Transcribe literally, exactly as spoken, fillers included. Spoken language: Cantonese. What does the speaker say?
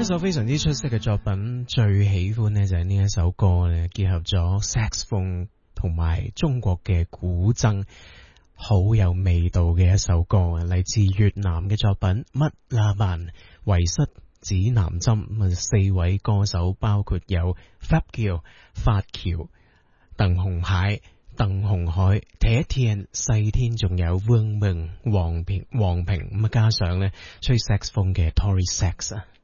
首非常之出色嘅作品，最喜歡呢就係呢一首歌咧，結合咗 saxophone 同埋中國嘅古箏，好有味道嘅一首歌啊！嚟自越南嘅作品《乜啦曼遺失指南針》，咁四位歌手包括有 Fab Kiều、發橋、鄧紅海、鄧紅海、鐵天、細天，仲有汪明、黃平、黃平，咁啊加上咧吹 saxophone 嘅 Tory Sax 啊！